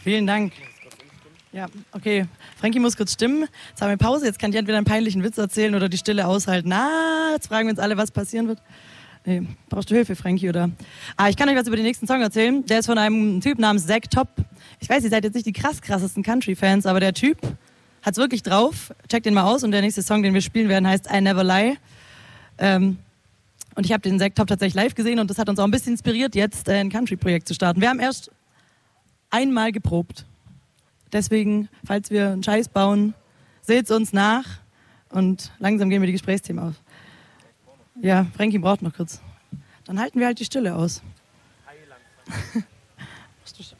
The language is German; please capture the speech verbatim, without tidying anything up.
Vielen Dank. Ja, okay. Frankie muss kurz stimmen. Jetzt haben wir Pause. Jetzt kann ich entweder einen peinlichen Witz erzählen oder die Stille aushalten. Na, jetzt fragen wir uns alle, was passieren wird. Nee, brauchst du Hilfe, Frankie, oder? Ah, ich kann euch was über den nächsten Song erzählen. Der ist von einem Typ namens Zach Top. Ich weiß, ihr seid jetzt nicht die krass krassesten Country-Fans, aber der Typ hat's wirklich drauf. Checkt den mal aus. Und der nächste Song, den wir spielen werden, heißt I Never Lie. Ähm, und ich habe den Zach Top tatsächlich live gesehen und das hat uns auch ein bisschen inspiriert, jetzt ein Country-Projekt zu starten. Wir haben erst einmal geprobt. Deswegen, falls wir einen Scheiß bauen, seht's uns nach und langsam gehen wir die Gesprächsthemen auf. Ja, Frankie braucht noch kurz. Dann halten wir halt die Stille aus.